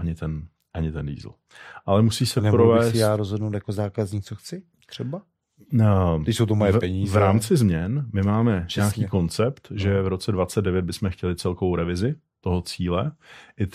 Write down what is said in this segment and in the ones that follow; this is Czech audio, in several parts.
ani ten diesel. Ale musí se Nemohl provést... bych si já rozhodnout jako zákazník, co chci? Třeba? No, Když jsou to moje peníze. V rámci změn my máme nějaký koncept, No. že v roce 2029 bychom chtěli celkovou revizi toho cíle, i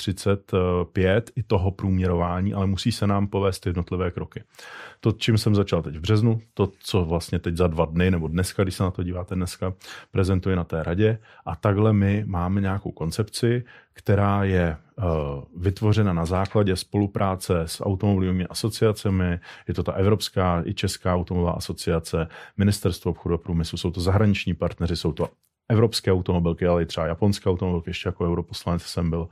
35, i toho průměrování, ale musí se nám povést jednotlivé kroky. To, čím jsem začal teď v březnu, to, co vlastně teď za 2 dny, nebo dneska, když se na to díváte dneska, prezentuji na té radě a takhle my máme nějakou koncepci, která je vytvořena na základě spolupráce s automobilovými asociacemi, je to ta evropská i česká automobilová asociace, ministerstvo obchodu a průmyslu, jsou to zahraniční partneři, jsou to evropské automobilky, ale i třeba japonské automobilky, ještě jako europoslanec jsem byl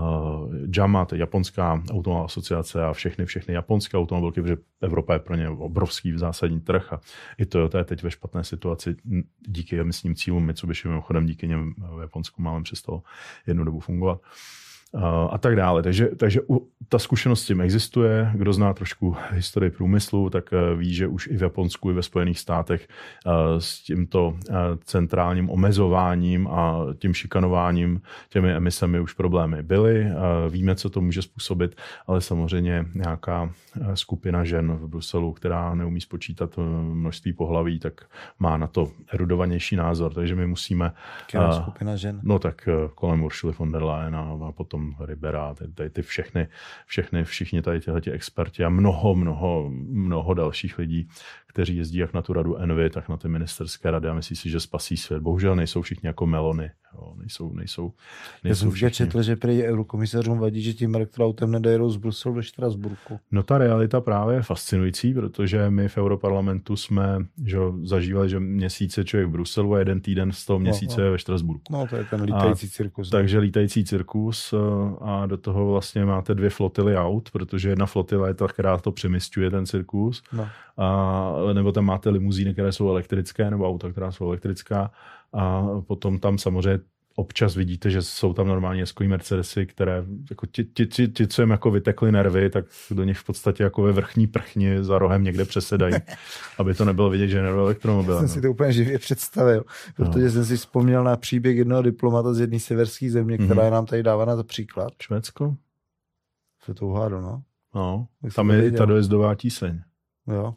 JAMA, to je japonská automobilová asociace a všechny japonské automobilky, protože Evropa je pro ně obrovský zásadní trh a i Toyota je teď ve špatné situaci díky emisním cílům Mitsubishi, mimochodem díky něm v Japonsku máme přestalo jednu dobu fungovat. A tak dále. Takže ta zkušenost s tím existuje. Kdo zná trošku historii průmyslu, tak ví, že už i v Japonsku, i ve Spojených státech s tímto centrálním omezováním a tím šikanováním těmi emisemi už problémy byly. Víme, co to může způsobit, ale samozřejmě nějaká skupina žen v Bruselu, která neumí spočítat množství pohlaví, tak má na to erudovanější názor. Takže my musíme... Která skupina žen? No tak kolem Ursuly von der Leyen a potom Ribera, ty všichni tady těhleti experti a mnoho dalších lidí, kteří jezdí jak na tu radu Envy, tak na ty ministerské rady a myslí si, že spasí svět. Bohužel nejsou všichni jako melony. Jo, nejsou Já jsem četl, že prý eurokomisařům vadí, že tím elektroautem nedojedou z Bruselu do Štrasburku. No ta realita právě je fascinující, protože my v Europarlamentu jsme zažívali, že měsíce člověk v Bruselu a 1 týden z toho měsíce je ve Štrasburku. No to je ten lítající cirkus. Takže lítající cirkus a do toho vlastně máte 2 flotily aut, protože jedna flotila je ta, která to přemysťuje ten cirkus. No. Nebo tam máte limuzíny, které jsou elektrické, nebo auta, která jsou elektrická. A potom tam samozřejmě občas vidíte, že jsou tam normálně jezdkový Mercedesy, které jako ti, co jim jako vytekly nervy, tak do nich v podstatě jako ve vrchní prchni za rohem někde přesedají, aby to nebylo vidět, že nervou elektromobil. Já jsem si to úplně živě představil, protože jsem si vzpomněl na příběh jednoho diplomata z jedné severské země, která je nám tady dávána za příklad. Švédsko? Se to uhádlo, no. No, tam je ta dojezdová tíseň. Jo.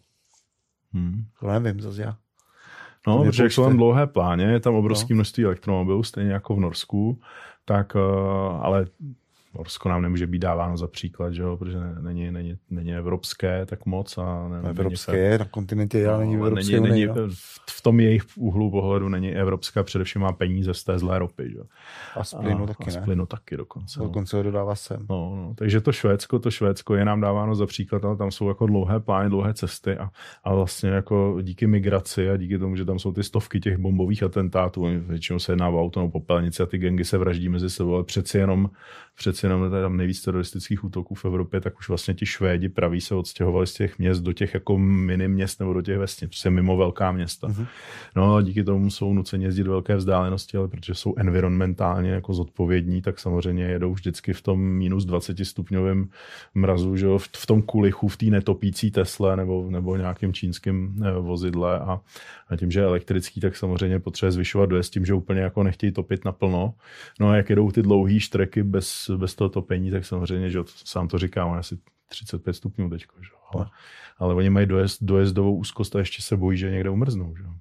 To nevím zase já. No, protože jak jsou tam dlouhé pláně, je tam obrovské množství elektromobilů, stejně jako v Norsku, tak, ale Norsko nám nemůže být dáváno za příklad, že jo, protože není evropské tak moc. Evropské, na kontinentě není evropské. V tom jejich úhlu pohledu není evropská, především má peníze z té zlé ropy. Že? A z plynu taky, ne? Z plynu taky dokonce. Dokonce ho dodává sem. No, takže to Švédsko je nám dáváno za příklad, ale tam jsou jako dlouhé plány, dlouhé cesty a vlastně jako díky migraci a díky tomu, že tam jsou ty stovky těch bombových atentátů, většinou se jedná o auto nebo popelnici a ty gengy se vraždí mezi sebou, ale přeci jenom tam nejvíc teroristických útoků v Evropě, tak už vlastně ti Švédi praví se odstěhovali z těch měst do těch jako mini měst nebo do těch vesnic, prostě mimo velká města. No a díky tomu jsou nuceni jezdit velké vzdálenosti, ale protože jsou environmentálně jako zodpovědní, tak samozřejmě jedou vždycky v tom minus 20 stupňovém mrazu, že v tom kulichu, v té netopící Tesle nebo nějakým čínským vozidle a tím, že je elektrický, tak samozřejmě potřebuje zvyšovat dojezd tím, že úplně jako nechtějí topit naplno. No a jak jedou ty dlouhý štreky bez toho topení, tak samozřejmě, že sám to říkám, asi 35 stupňů teďko, že? Ale oni mají dojezdovou úzkost a ještě se bojí, že někde umrznou. Že?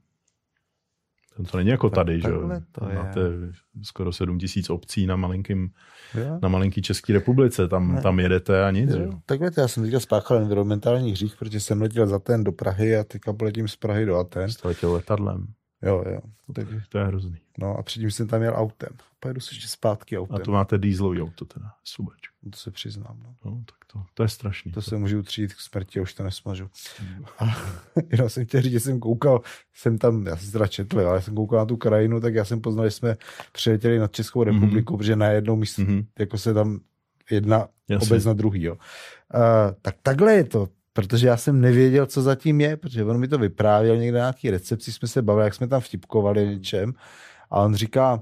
To není jako tady, že? Máte skoro 7 000 obcí na malinký České republice, tam jedete a nic. Že? Takhle já jsem teďka spáchal environmentální hřích, protože jsem letěl z Aten do Prahy a teďka poletím z Prahy do Aten. Jste letěl letadlem. Jo. To je hrozný. No a předtím jsem tam jel autem. Pojedu se ještě zpátky autem. A to máte dieselový auto teda, subač. To se přiznám. No tak to je strašný. To se můžu utřít k smrti a už to nesmažu. A jenom jsem chtěl říct, že jsem koukal, já jsem teda četl, ale jsem koukal na tu krajinu, tak já jsem poznal, že jsme přiletěli nad Českou republiku, protože na jednou místě, jako se tam jedna obec na druhý. Jo. Tak takhle je to. Protože já jsem nevěděl, co zatím je, protože on mi to vyprávěl někde na nějaký recepci, jsme se bavili, jak jsme tam vtipkovali něčem. A on říká,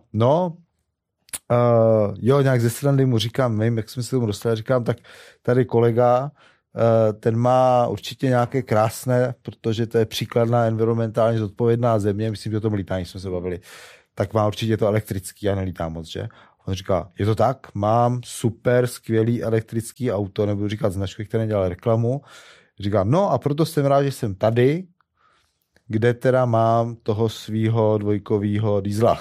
nějak ze strany mu říkám, nevím, jak jsme se tomu dostali, říkám, tak tady kolega, ten má určitě nějaké krásné, protože to je příkladná environmentálně zodpovědná země, myslím, že o tom lítání jsme se bavili, tak má určitě to elektrický a nelítá moc, že? On říká, je to tak, mám super skvělý elektrický auto, nebudu říkat značku, který dělal reklamu. Říká, no a proto jsem rád, že jsem tady, kde teda mám toho svýho dvojkovýho diesla.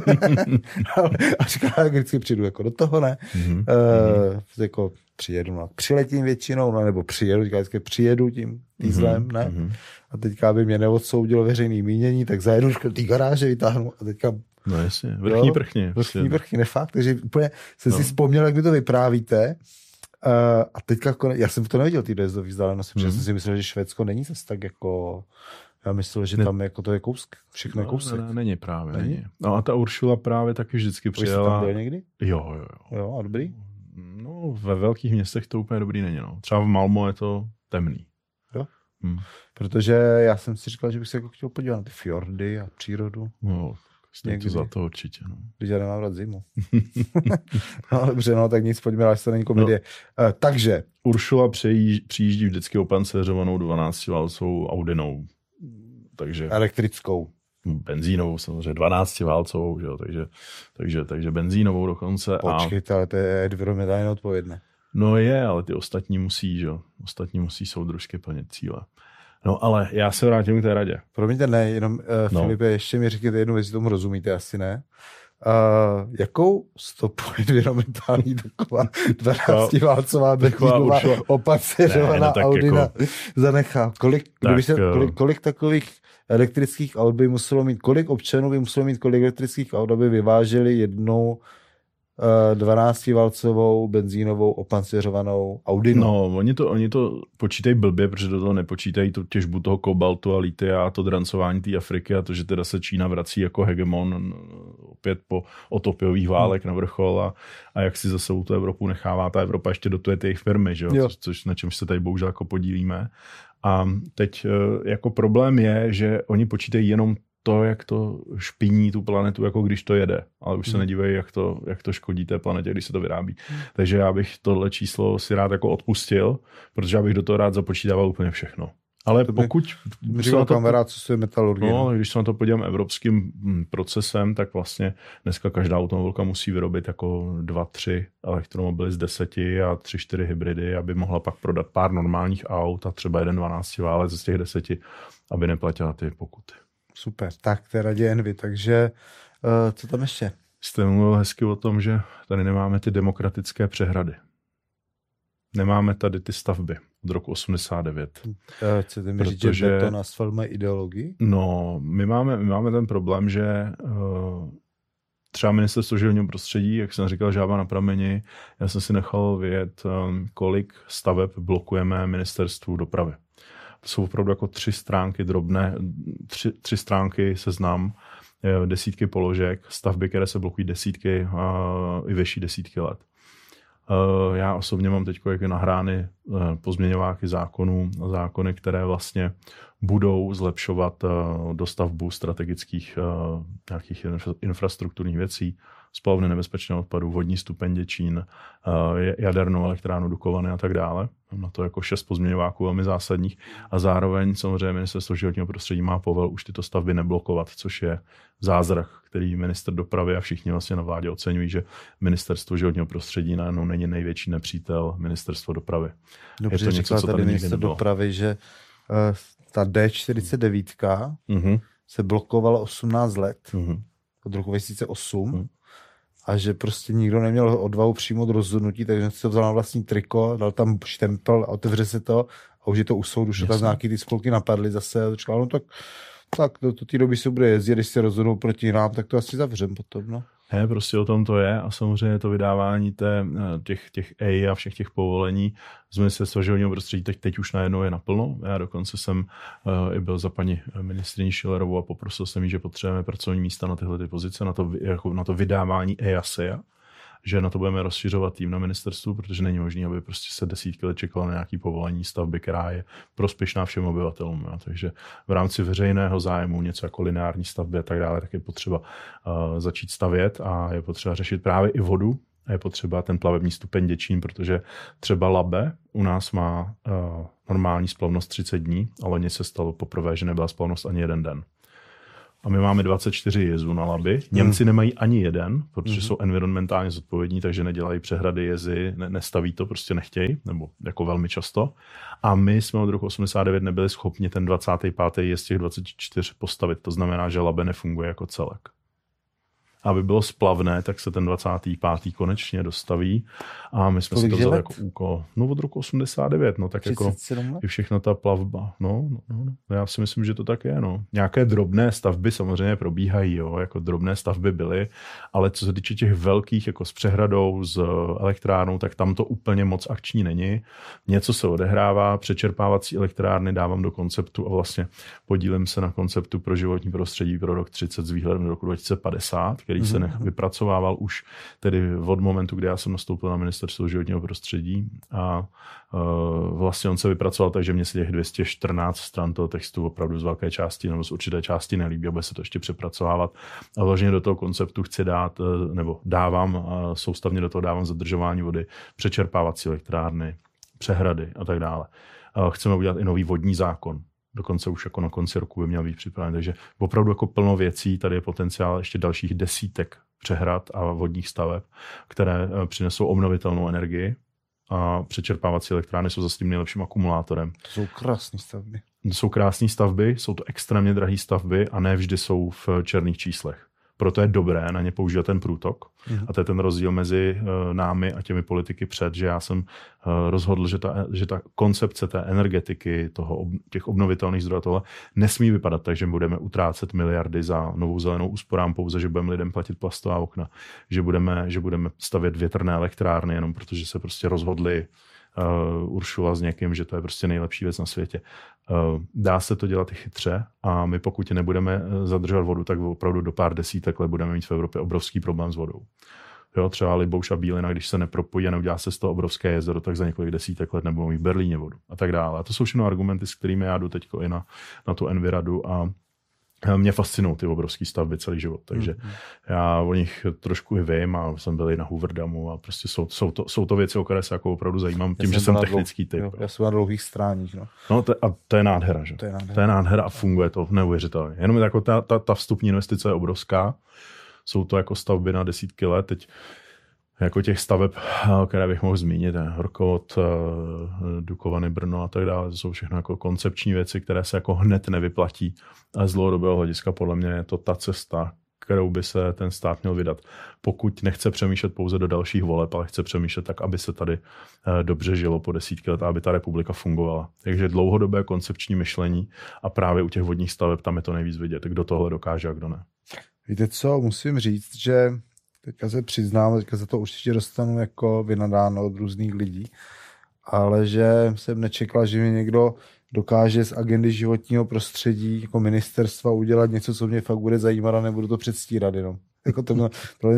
A říká, vždycky přijdu jako do toho, ne? Jako přijedu, no. Přiletím většinou, no, nebo přijedu, říká, vždycky přijedu tím dieslem, ne? A teďka by mě neodsoudilo veřejný mínění, tak zajedu do té garáže, vytáhnu a teďka... No jasně, vrchní prchni. Vrchní prchni, nefakt, takže úplně jsem si vzpomněl, jak mi to vyprávíte. A teďka, já jsem to neviděl, ty dojezdové vzdálenosti, protože jsem si myslel, že Švédsko není zase tak jako... Já myslel, že tam jako to je kousek, všechno je kousek. Není právě, není. No a ta Uršula právě taky vždycky přijela. Jsi tam byl někdy? Jo. Jo, a dobrý? No, ve velkých městech to úplně dobrý není, no. Třeba v Malmö je to temný. Jo? Protože já jsem si říkal, že bych se jako chtěl podívat na ty fjordy a přírodu. No, stojí to za to určitě, no. Když já nemám rád zimu. No dobře, no, tak nic, pojďme, až to není komedie. No. Takže. Uršula přijíždí vždycky opanceřovanou 12-válcovou Audinou. Takže elektrickou. Benzínovou samozřejmě, 12-válcovou, že jo, takže benzínovou dokonce. Počkejte, ale to je environmentálně odpovědné. No je, ale ty ostatní musí, že jo. Ostatní musí soudružky plnit cíle. No ale já se vrátím k té radě. Promiňte, ne, jenom Filipe, ještě mi řekněte jednu věc, tomu rozumíte, asi ne. Jakou stopu environmentální taková 12-válcová benzínová opacířovaná Audina jako... zanechá? Kolik takových elektrických aut by muselo mít, kolik občanů by muselo mít, kolik elektrických aut, aby vyváželi jednou 12-válcovou benzínovou opancéřovanou Audinu. No, oni to počítají blbě, protože do toho nepočítají tu těžbu toho kobaltu a litia a to drancování té Afriky a to, že teda se Čína vrací jako hegemon opět po otopiových válek na vrchol a jak si zase tu Evropu nechává. Ta Evropa ještě dotuje ty jejich firmy, že jo? Což na čem se tady bohužel jako podílíme. A teď jako problém je, že oni počítají jenom to, jak to špiní tu planetu, jako když to jede. Ale už se nedívají, jak to škodí té planetě, když se to vyrábí. Takže já bych tohle číslo si rád jako odpustil, protože já bych do toho rád započítával úplně všechno. Ale to pokud... Říkal kamarád, co se je metalurgie. No, když se na to podívám evropským procesem, tak vlastně dneska každá automobilka musí vyrobit jako 2-3 elektromobily z 10 a 3-4 hybridy, aby mohla pak prodat pár normálních aut a třeba jeden 12-válec z těch 10, aby neplatila ty pokuty. Super, tak to je radě Envy, takže co tam ještě? Jste mluvil hezky o tom, že tady nemáme ty demokratické přehrady. Nemáme tady ty stavby od roku 89. Chcete mi říct, že beton a asfalt mají ideologii? No, my máme ten problém, že třeba ministerstvo životního prostředí, jak jsem říkal, žába na prameni, já jsem si nechal vědět, kolik staveb blokujeme ministerstvu dopravy. To jsou opravdu jako 3 stránky drobné, 3 stránky seznam, desítky položek, stavby, které se blokují desítky i vyšší desítky let. Já osobně mám teď jako nahrány pozměňováky zákony, které vlastně budou zlepšovat dostavbu strategických nějakých infrastrukturních věcí, spalovny nebezpečného odpadu, vodní stupeň Děčín, jadernou elektrárnu Dukovany a tak dále. Mám na to jako 6 pozměňováků velmi zásadních a zároveň samozřejmě ministerstvo životního prostředí má povel už tyto stavby neblokovat, což je zázrak, který ministr dopravy a všichni vlastně na vládě oceňují, že ministerstvo životního prostředí najednou není největší nepřítel ministerstvo dopravy. Dobře, je to něco, co tady ministr dopravy, že ta D49 se blokovala 18 let od roku 2008 a že prostě nikdo neměl odvahu přijmout rozhodnutí, takže se to vzal na vlastní triko, dal tam štempel a otevře se to a už je to u soudu, že tam nějaký ty spolky napadly zase a říkal, no tak do té doby se bude jezdit, když se rozhodnou proti nám, tak to asi zavřem potom, no. Ne, prostě o tom to je a samozřejmě to vydávání těch EI a všech těch povolení z ministerstva životního prostředí teď už najednou je naplno. Já dokonce jsem i byl za paní ministryní Schillerovou a poprosil jsem jí, že potřebujeme pracovní místa na tyhle ty pozice, na to vydávání EIA, že na to budeme rozšiřovat tým na ministerstvu, protože není možné, aby prostě se desítky let čekalo na nějaké povolení stavby, která je prospěšná všem obyvatelům. Ja. Takže v rámci veřejného zájmu něco jako lineární stavby a tak dále, tak je potřeba začít stavět a je potřeba řešit právě i vodu. A je potřeba ten plavební stupeň Děčín, protože třeba Labe u nás má normální splavnost 30 dní, ale loni se stalo poprvé, že nebyla splavnost ani jeden den. a my máme 24 jezů na Labi. Němci nemají ani jeden, protože jsou environmentálně zodpovědní, takže nedělají přehrady, jezy, nestaví to, prostě nechtějí, nebo jako velmi často. A my jsme od roku 89 nebyli schopni ten 25. jez těch 24 postavit. To znamená, že Labe nefunguje jako celek. Aby bylo splavné, tak se ten 25. konečně dostaví a my jsme si to vzali jako úkol. No od roku 89, no tak jako i všechno ta plavba. No. Já si myslím, že to tak je, no. Nějaké drobné stavby samozřejmě probíhají, jo, jako drobné stavby byly, ale co se týče těch velkých, jako s přehradou, s elektrárnou, tak tam to úplně moc akční není. Něco se odehrává, přečerpávací elektrárny dávám do konceptu a vlastně podílím se na konceptu pro životní prostředí pro rok 30 s výhledem do roku 2050, který se vypracovával už tedy od momentu, kdy já jsem nastoupil na ministerstvo životního prostředí a vlastně on se vypracoval tak, že mě se těch 214 stran toho textu opravdu z velké části nebo z určité části nelíbí, aby se to ještě přepracovávat. A vlastně do toho konceptu chci dát, nebo dávám, soustavně do toho dávám zadržování vody, přečerpávací elektrárny, přehrady a tak dále. Chceme udělat i nový vodní zákon. Dokonce už jako na konci roku by měl být připraven. Takže opravdu jako plno věcí, tady je potenciál ještě dalších desítek přehrad a vodních staveb, které přinesou obnovitelnou energii a přečerpávací elektrárny jsou zase tím nejlepším akumulátorem. To jsou krásné stavby. Jsou krásné stavby, jsou to extrémně drahé stavby a ne vždy jsou v černých číslech. Proto je dobré na ně používat ten průtok. A to je ten rozdíl mezi námi a těmi politiky před, že já jsem rozhodl, že ta koncepce té energetiky, těch obnovitelných zdrojů tohle nesmí vypadat tak, že budeme utrácet miliardy za novou zelenou úsporám pouze, že budeme lidem platit plastová okna, že budeme stavět větrné elektrárny jenom protože se prostě rozhodli Uršula s někým, že to je prostě nejlepší věc na světě. Dá se to dělat i chytře a my pokud nebudeme zadržovat vodu, tak opravdu do pár desítek let budeme mít v Evropě obrovský problém s vodou. Jo, třeba Libouš a Bílina, když se nepropojí a neudělá se z toho obrovské jezero, tak za několik desítek let nebudou mít v Berlíně vodu a tak dále. A to jsou všechno argumenty, s kterými já jdu teď i na tu Enviradu a mě fascinují ty obrovské stavby celý život, takže já o nich trošku i vím a jsem byl i na Hooverdamu a prostě jsou to věci, o které se jako opravdu zajímám tím, že jsem technický typ. Já jsem na dlouhých stráních. No To je nádhera, že? To je nádhera a funguje to neuvěřitelně. Jenom jako ta vstupní investice je obrovská, jsou to jako stavby na desítky let, teď jako těch staveb, které bych mohl zmínit, Horkovod, Dukovany, Brno a tak dále, to jsou všechno jako koncepční věci, které se jako hned nevyplatí. A z dlouhodobého hlediska podle mě je to ta cesta, kterou by se ten stát měl vydat. Pokud nechce přemýšlet pouze do dalších voleb, ale chce přemýšlet tak, aby se tady dobře žilo po desítky let a aby ta republika fungovala. Takže dlouhodobé koncepční myšlení a právě u těch vodních staveb tam je to nejvíc vidět, kdo tohle dokáže a kdo ne. Víte co, musím říct, že teďka se přiznám, teďka za to určitě dostanu jako vynadáno od různých lidí, ale že jsem nečekal, že mi někdo dokáže z agendy životního prostředí jako ministerstva udělat něco, co mě fakt bude zajímat a nebudu to předstírat jenom. Jako tohle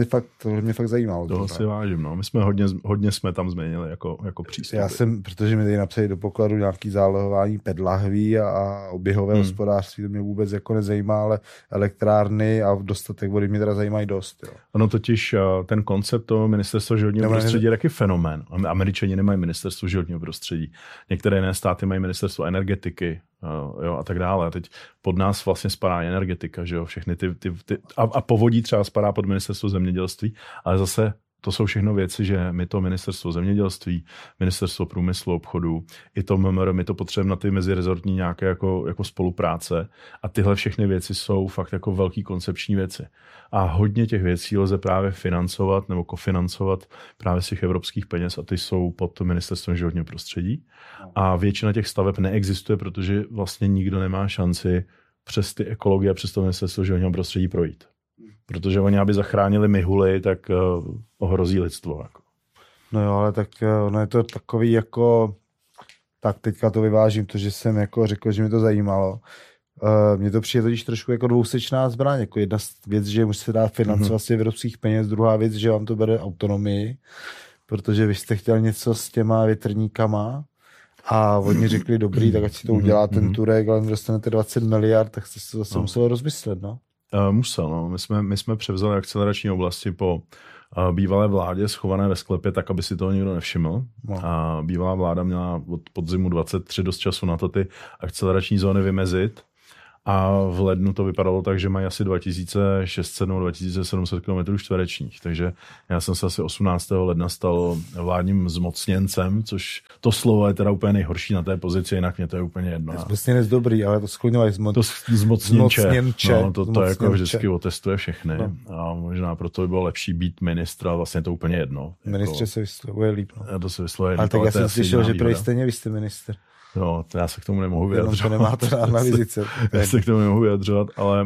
mě fakt zajímalo. To si vážím, no. My jsme hodně jsme tam změnili jako přístup. Protože mi tady napsali do pokladu nějaký zálohování PET lahví a oběhové hospodářství, to mě vůbec jako nezajímá, ale elektrárny a dostatek vody mě teda zajímají dost. Jo. Ono totiž ten koncept toho ministerstva životního prostředí je taky fenomén. Američani nemají ministerstvo životního prostředí. Některé jiné státy mají ministerstvo energetiky, jo, a tak dále. A teď pod nás vlastně spadá energetika, že jo, všechny a povodí třeba spadá pod ministerstvo zemědělství, ale zase to jsou všechno věci, že my to ministerstvo zemědělství, ministerstvo průmyslu, obchodu, i to MMR, my to potřebujeme na ty mezirezortní nějaké jako spolupráce a tyhle všechny věci jsou fakt jako velký koncepční věci. A hodně těch věcí lze právě financovat nebo kofinancovat právě z těch evropských peněz a ty jsou pod ministerstvem životního prostředí. A většina těch staveb neexistuje, protože vlastně nikdo nemá šanci přes ty ekologie a přes to ministerstvo životního prostředí projít. Protože oni, aby zachránili Mihuly, tak ohrozí lidstvo. Jako. No jo, ale tak ono je to takový jako... Tak teďka to vyvážím, to, že jsem jako řekl, že mě to zajímalo. Mně to přijde totiž trošku jako dvousečná zbraň. Jako jedna věc, že musí se dát financovat z evropských peněz, druhá věc, že vám to bere autonomii, protože vy jste chtěl něco s těma větrníkama a oni řekli, dobrý, tak ať si to udělá ten Turek, ale dostanete 20 miliard, tak jste se zase museli rozmyslet, no. Musel, no. My jsme převzali akcelerační oblasti po bývalé vládě schované ve sklepě tak, aby si toho nikdo nevšiml. No. A bývalá vláda měla od podzimu 23 dost času na to ty akcelerační zóny vymezit a v lednu to vypadalo tak, že mají asi 2600 nebo 2700 km čtverečních. Takže já jsem se asi 18. ledna stal vládním zmocněncem, což to slovo je teda úplně nejhorší na té pozici, jinak mě to je úplně jedno. Zmocněnec dobrý, ale to skloňovají zmocněnče. No, to jako vždycky otestuje všechny. No. A možná proto by bylo lepší být ministr, a vlastně to úplně jedno. Ministře se vyslovuje líp. No. To se vyslovuje líp. Ale tak já jsem slyšel, že prý stejně vy jste ministr. No, to já se k tomu nemohu vyjadřovat. To nemáte na vizice. Já se k tomu nemohu vyjadřovat, ale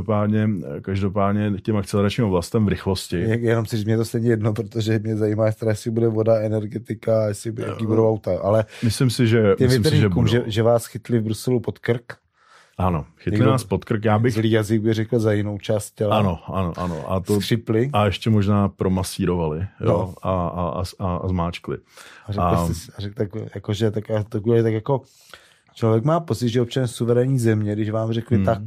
každopádně těm akceleračním oblastem v rychlosti. Jenom si říct, mě to stejně jedno, protože mě zajímá, jestli bude voda, energetika, jaký budou auta. Ale myslím si, že že vás chytli v Bruselu pod krk. Ano, chytli nás pod krk. Zlý jazyk by řekl za jinou část těla. Ano. A to skřipli. A ještě možná promasírovali, jo, a zmáčkli. A řekl tak, jakože tak jako člověk má pocit, že občan suverénní země, když vám řekli tak,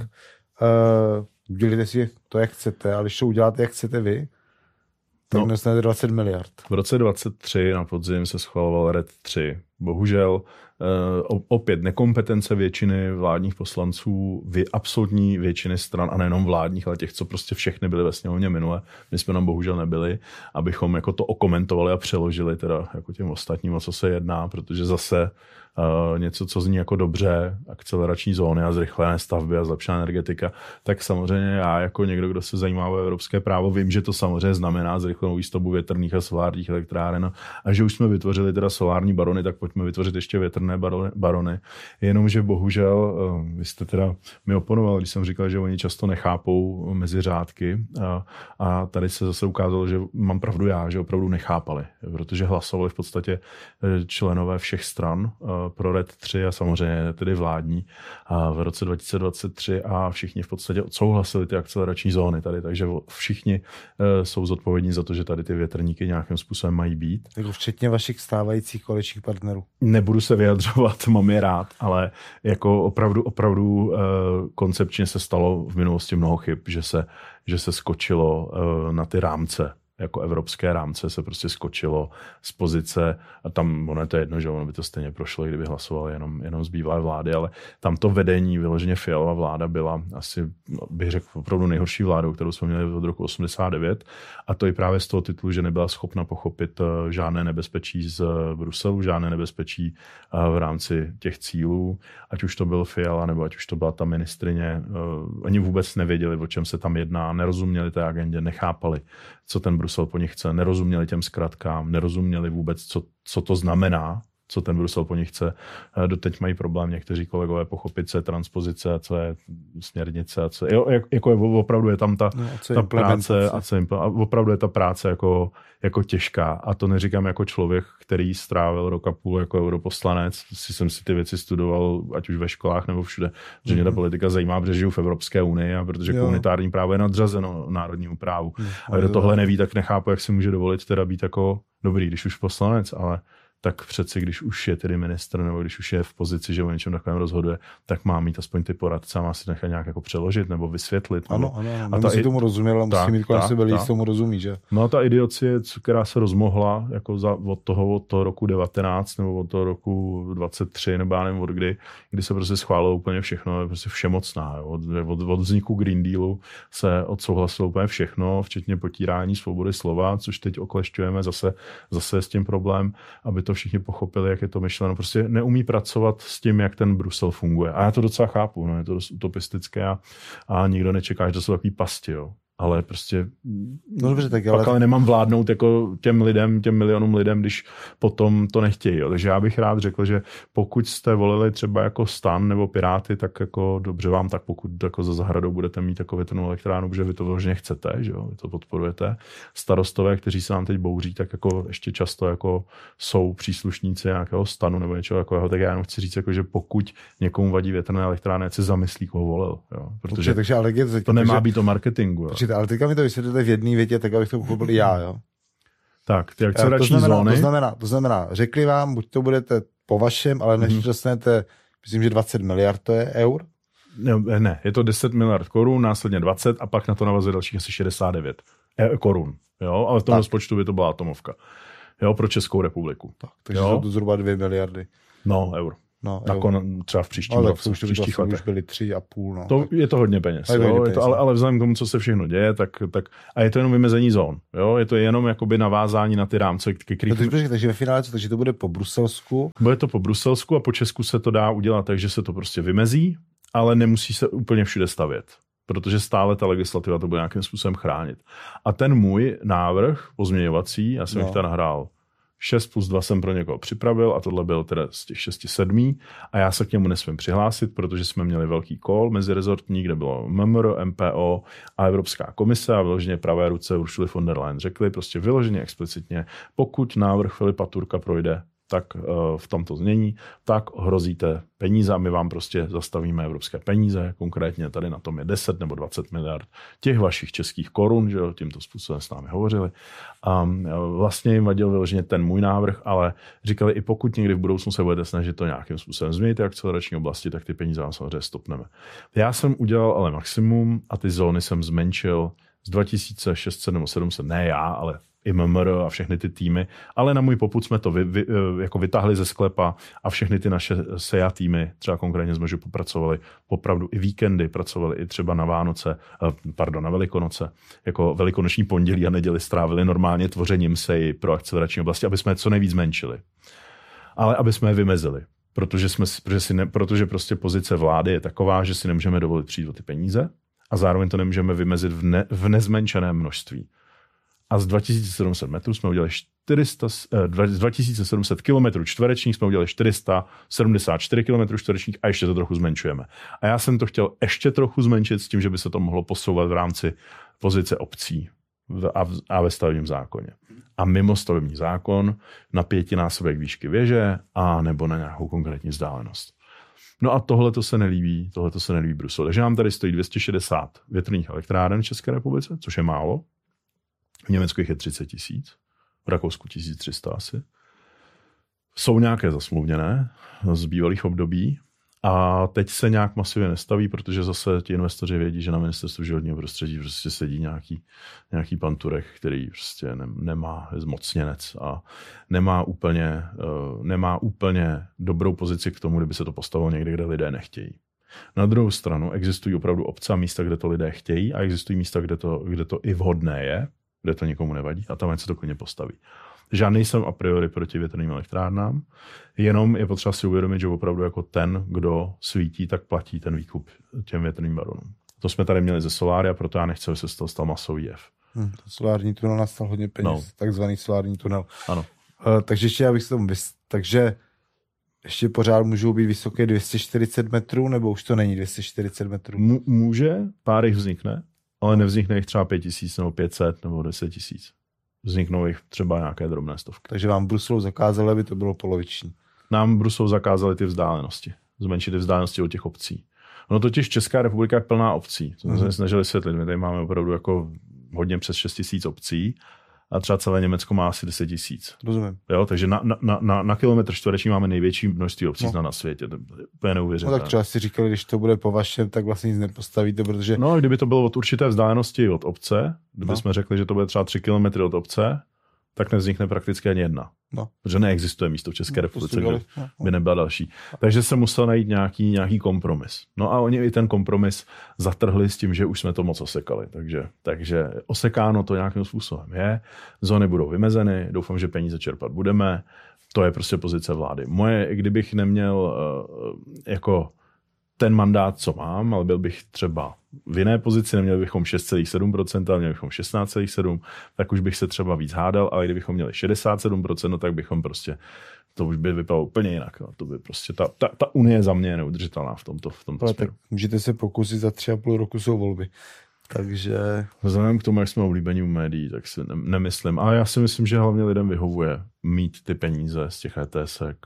udělejte si to, jak chcete, ale když to uděláte, jak chcete vy, tak dostanete 20 miliard. V roce 2023 na podzim se schvaloval RED 3. Bohužel opět nekompetence většiny vládních poslanců, absolutní většiny stran, a nejenom vládních, ale těch, co prostě všechny byly ve sněmovně minule. My jsme tam bohužel nebyli, abychom jako to okomentovali a přeložili teda jako těm ostatním, o co se jedná, protože zase něco, co zní jako dobře, akcelerační zóny a zrychlené stavby a zlepšená energetika, tak samozřejmě já jako někdo, kdo se zajímá o evropské právo, vím, že to samozřejmě znamená zrychlenou výstavbu větrných a solárních elektráren, a že už jsme vytvořili teda solární barony, tak pojďme vytvořit ještě větrné barony. Jenomže bohužel, vy jste teda mi oponoval, když jsem říkal, že oni často nechápou mezi řádky, a tady se zase ukázalo, že mám pravdu já, že opravdu nechápali, protože hlasovali v podstatě členové všech stran pro RED 3 a samozřejmě tedy vládní v roce 2023 a všichni v podstatě odsouhlasili ty akcelerační zóny tady, takže všichni jsou zodpovědní za to, že tady ty větrníky nějakým způsobem mají být. Jako včetně vašich stávajících koaličních partnerů. Nebudu se vyjadřovat, mám je rád, ale jako opravdu koncepčně se stalo v minulosti mnoho chyb, že se skočilo na ty rámce. Jako evropské rámce se prostě skočilo z pozice, a tam ono je to jedno, že ono by to stejně prošlo, kdyby hlasovali jenom z bývalé vlády, ale tam to vedení, vyloženě Fialova vláda, byla asi, bych řekl, opravdu nejhorší vládou, kterou jsme měli od roku 89, a to i právě z toho titulu, že nebyla schopna pochopit žádné nebezpečí z Bruselu, žádné nebezpečí v rámci těch cílů, ať už to byl Fiala, nebo ať už to byla ta ministryně, oni vůbec nevěděli, o čem se tam jedná, nerozuměli té agendě, nechápali, co ten Brusel po nich chce, nerozuměli těm zkratkám, nerozuměli vůbec, co to znamená, co ten Brusel po nich chce. Doteď mají problém někteří kolegové pochopit, co je transpozice, co je směrnice, a co je, jako opravdu je tam ta práce a opravdu je ta práce jako těžká. A to neříkám jako člověk, který strávil rok a půl jako europoslanec, jsem si ty věci studoval, ať už ve školách nebo všude, že mě ta politika zajímá, protože žiju v Evropské unii a protože komunitární právo je nadřazeno národnímu právu. A kdo tohle neví, tak nechápu, jak si může dovolit teda být jako dobrý, když už poslanec, ale tak přeci, když už je tedy ministr nebo když už je v pozici, že o něčem takovém rozhoduje, tak má mít aspoň ty poradce a má si nechat nějak jako přeložit nebo vysvětlit. Ano. A si tomu rozuměl, ale musí mít kolem sebe lidi, tomu rozumí, že? No a ta idiocie, která se rozmohla jako od toho roku 19 nebo od toho roku 23 nebo já nevím od kdy se prostě schválilo úplně všechno, je prostě všemocná. Jo. Od vzniku Green Dealu se odsouhlasilo úplně všechno, včetně potírání svobody slova, což teď oklešťujeme, zase je s tím problém, aby to všichni pochopili, jak je to myšleno. Prostě neumí pracovat s tím, jak ten Brusel funguje. A já to docela chápu, no, je to dost utopistické a nikdo nečeká, že to jsou takový pasti, jo. Ale prostě no dobře, tak ale nemám vládnout jako těm milionům lidem, když potom to nechtějí. Jo. Takže já bych rád řekl, že pokud jste volili třeba jako STAN nebo Piráty, tak jako dobře vám, tak pokud jako za zahradou budete mít jako větrnou elektrárnu, protože vy to vyloženě chcete, že jo, vy to podporujete. Starostové, kteří se nám teď bouří, tak jako ještě často jako jsou příslušníci nějakého STANu nebo něčeho takového, tak já jenom chci říct, jako, že pokud někomu vadí větrné elektrárny, ať si zamyslí, koho volil. Jo. Protože to nemá být o marketingu. Jo. Ale teďka mi to vysvětlíte v jedné větě, tak abych to pochopil já, jo. Tak, ty akcelerační zóny. To znamená, řekli vám, buď to budete po vašem, ale než dostanete, myslím, že 20 miliard to je eur? Ne, je to 10 miliard korun, následně 20 a pak na to navazuje dalších asi 69 korun. Jo, ale v tom rozpočtu by to byla atomovka. Jo, pro Českou republiku. Tak, takže jsou to zhruba 2 miliardy. No, eur. No, třeba v příštím roce. V příštích letech. Už byly 3,5. No, to, je to hodně peněz. Ale vzhledem k tomu, co se všechno děje, tak a je to jenom vymezení zón. Jo? Je to jenom jakoby navázání na ty rámce, takže ve finále takže to bude po Bruselsku. Bude to po Bruselsku a po Česku se to dá udělat tak, že se to prostě vymezí, ale nemusí se úplně všude stavět. Protože stále ta legislativa to bude nějakým způsobem chránit. A ten můj návrh pozměňovací, já jsem jich tam nahrál 6+2 jsem pro někoho připravil a tohle byl teda z těch 6 7. A já se k němu nesmím přihlásit, protože jsme měli velký call mezirezortní, kde bylo MMR, MPO a Evropská komise a vyloženě pravé ruce Uršuly von der Leyen řekli prostě vyloženě explicitně, pokud návrh Filipa Turka projde, tak v tomto znění, tak hrozíte peníze a my vám prostě zastavíme evropské peníze, konkrétně tady na tom je 10 nebo 20 miliard těch vašich českých korun, že tímto způsobem s námi hovořili. A vlastně jim vadil vyloženě ten můj návrh, ale říkali, i pokud někdy v budoucnu se budete snažit to nějakým způsobem změnit akcelerační oblasti, tak ty peníze vám samozřejmě stopneme. Já jsem udělal ale maximum a ty zóny jsem zmenšil z 2600 nebo 700, ne já, ale i MMR a všechny ty týmy, ale na můj popud jsme to jako vytáhli ze sklepa a všechny ty naše SEA týmy, třeba konkrétně jsme popracovali opravdu i víkendy, pracovali i třeba na na Velikonoce, jako velikonoční pondělí a neděli strávili normálně tvořením SEI pro akcelerační oblasti, aby jsme co nejvíc zmenšili. Ale aby jsme je vymezili, protože prostě pozice vlády je taková, že si nemůžeme dovolit přijít o ty peníze a zároveň to nemůžeme vymezit v nezmenšeném množství. A z 2700 metrů jsme udělali 2700 kilometrů čtverečních jsme udělali 474 kilometrů čtverečních a ještě to trochu zmenšujeme. A já jsem to chtěl ještě trochu zmenšit s tím, že by se to mohlo posouvat v rámci pozice obcí a ve stavebním zákoně. A mimo stavební zákon na 5násobek výšky věže a nebo na nějakou konkrétní vzdálenost. No a tohle to se nelíbí Bruselu. Takže nám tady stojí 260 větrných elektráren v České republice, což je málo. V Německu jich je 30 000, v Rakousku 1300 asi. Jsou nějaké zasmluvněné z bývalých období a teď se nějak masivně nestaví, protože zase ti investoři vědí, že na ministerstvu životního prostředí prostě sedí nějaký pan Turek, který prostě nemá zmocněnec a nemá úplně dobrou pozici k tomu, kdyby se to postavilo někde, kde lidé nechtějí. Na druhou stranu existují opravdu obce a místa, kde to lidé chtějí a existují místa, kde to i vhodné je, kde to nikomu nevadí a tam se to klidně postaví. Takže já nejsem a priori proti větrným elektrárnám, jenom je potřeba si uvědomit, že opravdu jako ten, kdo svítí, tak platí ten výkup těm větrným baronům. To jsme tady měli ze solária, proto já nechci, aby se z toho stal masový jev. Solární tunel nastal hodně peněz, takzvaný solární tunel. Ano. Takže ještě já bych se tomu takže ještě pořád můžou být vysoké 240 metrů, nebo už to není 240 metrů? Může, pár jich vznikne, ale nevznikne jich třeba 5000 nebo 500 nebo 10 000. Vzniknou jich třeba nějaké drobné stovky. Takže vám Bruselu zakázali, aby to bylo poloviční. Nám Bruselu zakázali ty vzdálenosti. Zmenšit ty vzdálenosti od těch obcí. No totiž Česká republika je plná obcí. To jsme se snažili světlit. My tady máme opravdu jako hodně přes 6 000 obcí a třeba celé Německo má asi 10 000. Rozumím. Jo, takže na kilometr čtvereční máme největší množství obcí na světě. To je úplně neuvěřitelné. No tak třeba si říkali, když to bude po vašem, tak vlastně nic nepostavíte, protože... No, kdyby to bylo od určité vzdálenosti od obce, kdybychom řekli, že to bude třeba 3 kilometry od obce, tak nevznikne prakticky ani jedna. No. Protože neexistuje místo v České republice, kde by nebyla další. Takže se musel najít nějaký kompromis. No a oni i ten kompromis zatrhli s tím, že už jsme to moc osekali. Takže osekáno to nějakým způsobem je. Zóny budou vymezeny, doufám, že peníze čerpat budeme. To je prostě pozice vlády. Moje, kdybych neměl jako ten mandát, co mám, ale byl bych třeba v jiné pozici, neměli bychom 6,7%, ale měli bychom 16,7%, tak už bych se třeba víc hádal, ale kdybychom měli 67%, no tak bychom prostě, to už by vypadalo úplně jinak. No. To by prostě, ta unie za mě je neudržitelná v tomto směru. Tak můžete se pokusit, za 3,5 roku jsou volby. Takže... Vzhledem k tomu, jak jsme oblíbení u médií, tak si nemyslím. Ale já si myslím, že hlavně lidem vyhovuje mít ty peníze z těch ETSek,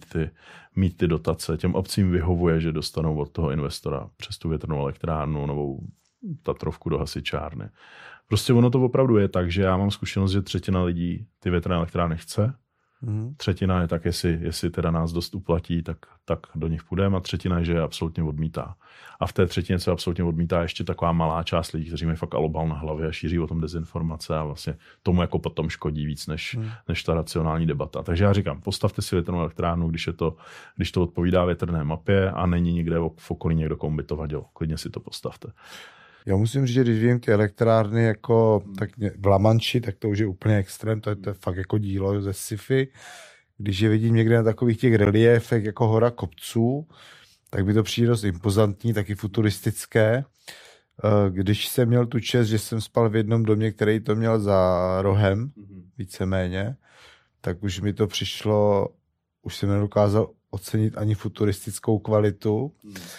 mít ty dotace. Těm obcím vyhovuje, že dostanou od toho investora přes tu větrnou elektrárnu novou Tatrovku do hasičárny. Prostě ono to opravdu je tak, že já mám zkušenost, že 1/3 lidí ty větrné elektrárny chce, Třetina je tak, jestli teda nás dost uplatí, tak do nich půjdeme, a třetina je, že je absolutně odmítá. A v té třetině se absolutně odmítá ještě taková malá část lidí, kteří mají fakt alobal na hlavě a šíří o tom dezinformace a vlastně tomu jako potom škodí víc, než ta racionální debata. Takže já říkám, postavte si větrnou elektrárnu, když to odpovídá větrné mapě a není nikde v okolí někdo, komu by to vadilo. Klidně si to postavte. Já musím říct, že když vidím ty elektrárny jako tak v La Manchi, tak to už je úplně extrém, to je fakt jako dílo ze sci-fi. Když je vidím někde na takových těch reliefech jako hora kopců, tak by to přijde dost impozantní, taky futuristické. Když jsem měl tu čest, že jsem spal v jednom domě, který to měl za rohem, víceméně, tak už mi to přišlo, už jsem nedokázal ocenit ani futuristickou kvalitu,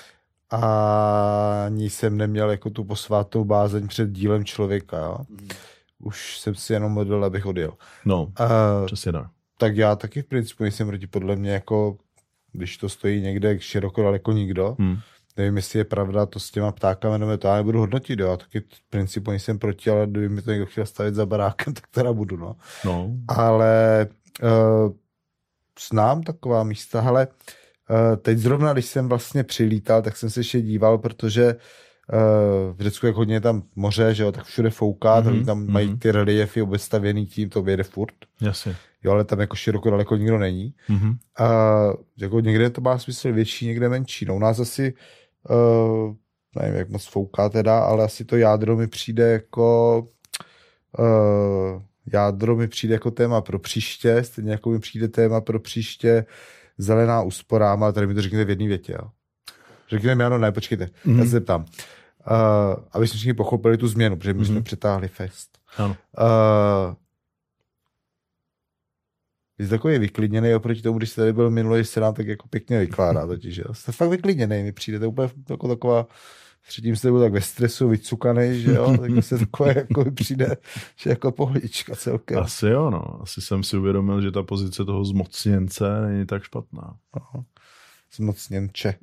a ani jsem neměl jako tu posvátou bázeň před dílem člověka. Jo? Už jsem si jenom modlil, abych odjel. No, přesně tak. Tak já taky v principu nejsem proti, podle mě, jako když to stojí někde široko daleko nikdo. Nevím, jestli je pravda to s těma ptákama, nebo to já nebudu hodnotit, jo. Já taky v principu nejsem proti, ale kdyby mi to někdo chtěl stavit za barákem, tak teda budu, no. Ale znám taková místa, hele, teď zrovna, když jsem vlastně přilítal, tak jsem se ještě díval, protože v Řecku je hodně tam moře, že jo, tak všude fouká, tam mají ty reliefy obestavěný tím, to jede furt. Jasně. Jo, ale tam jako široko daleko nikdo není. A jako někde to má smysl větší, někde menší. No u nás asi, nevím, jak moc fouká teda, ale asi to jádro mi přijde jako téma pro příště, stejně jako mi přijde téma pro příště zelená úsporám, ale tady mi to řekněte v jedné větě. Jo. Řekněme ano, ne, počkejte, já se zeptám. Aby jsme všichni pochopili tu změnu, protože my jsme přetáhli fest. Ano. Jsi takový vyklidněný oproti tomu, když jsi tady byl minulý, se nám tak jako pěkně vykládá totiž. Jo. Jste fakt vyklidněný, mi přijde, to je úplně jako taková, předtím jste byl tak ve stresu, vycukaný, že jo, tak se takové jako přijde, že jako pohodička celkem. Asi jo, no. Asi jsem si uvědomil, že ta pozice toho zmocněnce není tak špatná. Zmocněnče.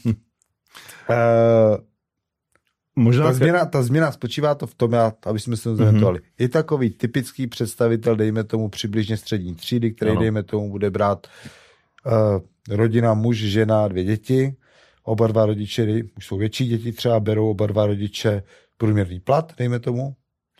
Možná ta změna spočívá to v tom, aby jsme se to zorientovali. Je takový typický představitel, dejme tomu přibližně střední třídy, který dejme tomu bude brát rodina, muž, žena, 2 děti. Oba dva rodiče, už jsou větší děti, třeba berou oba dva rodiče průměrný plat, dejme tomu.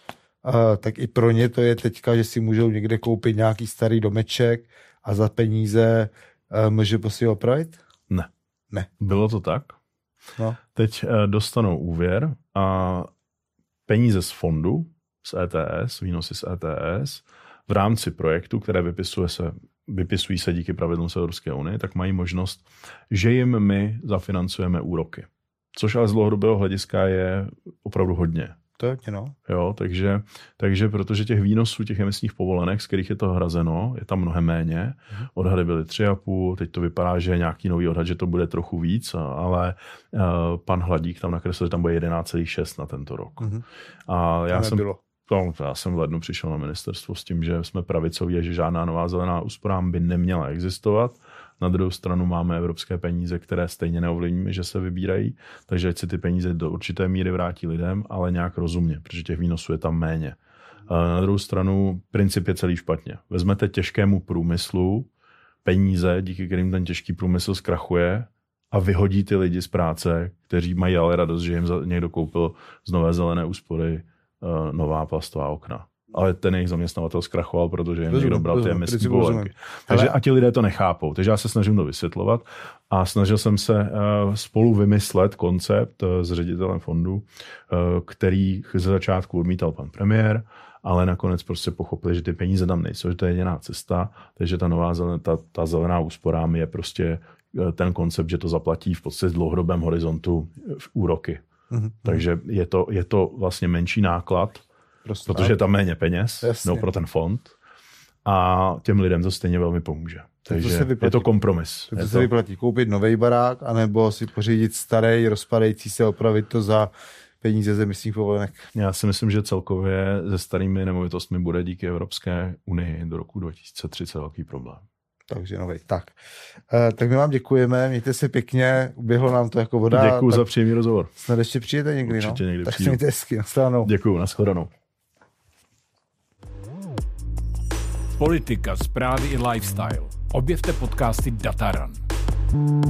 Tak i pro ně to je teďka, že si můžou někde koupit nějaký starý domeček a za peníze může si ho opravit? Ne. Bylo to tak? No. Teď dostanou úvěr a peníze z fondu, z ETS, výnosy z ETS, v rámci projektu, které vypisují se díky pravidlům Evropské unie, tak mají možnost, že jim my zafinancujeme úroky. Což ale z dlouhodobého hlediska je opravdu hodně. To je hodně, no. Jo, takže protože těch výnosů, těch emisních povolenek, z kterých je to hrazeno, je tam mnohem méně. Odhady byly 3,5, teď to vypadá, že je nějaký nový odhad, že to bude trochu víc, ale pan Hladík tam nakreslil, že tam bude 11,6 na tento rok. A já jsem v lednu přišel na ministerstvo s tím, že jsme pravicoví a že žádná nová zelená úsporám by neměla existovat. Na druhou stranu máme evropské peníze, které stejně neovlivníme, že se vybírají, takže ať si ty peníze do určité míry vrátí lidem, ale nějak rozumně, protože těch výnosů je tam méně. Na druhou stranu princip je celý špatně. Vezmete těžkému průmyslu peníze, díky kterým ten těžký průmysl zkrachuje, a vyhodí ty lidi z práce, kteří mají ale radost, že jim někdo koupil z nové zelené úspory nová plastová okna. Ale ten jejich zaměstnavatel zkrachoval, protože jim někdo bral ty emisní povolenky. Takže a ti lidé to nechápou. Takže já se snažím to vysvětlovat a snažil jsem se spolu vymyslet koncept s ředitelem fondu, který ze začátku odmítal pan premiér, ale nakonec prostě pochopili, že ty peníze tam nejsou, že to je jediná cesta, takže ta nová ta zelená úsporám je prostě ten koncept, že to zaplatí v podstatě v dlouhodobém horizontu v úroky. Takže je to vlastně menší náklad, protože je tam méně peněz pro ten fond a těm lidem to stejně velmi pomůže. Takže je to kompromis. To se vyplatí koupit nový barák, anebo si pořídit starý, rozpadající se, opravit to za peníze z emisních povolenek. Já si myslím, že celkově se starými nemovitostmi bude díky Evropské unii do roku 2030 velký problém. Takže novej. Tak my vám děkujeme, mějte se pěkně, uběhlo nám to jako voda. Děkuju za příjemný rozhovor. Snad ještě přijete někdy, určitě někdy tak se mějte hezky, nashledanou. Děkuju, nashledanou. politika, zprávy i lifestyle. Objevte podcasty Dataran.